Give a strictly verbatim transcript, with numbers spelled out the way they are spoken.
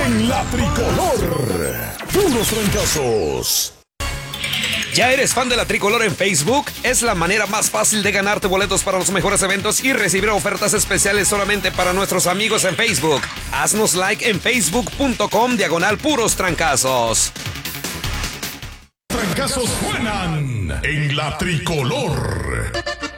en la tricolor. Puros trancazos. ¿Ya eres fan de la Tricolor en Facebook? Es la manera más fácil de ganarte boletos para los mejores eventos y recibir ofertas especiales solamente para nuestros amigos en Facebook. Haznos like en facebook.com diagonal puros trancazos. Trancazos suenan en la tricolor.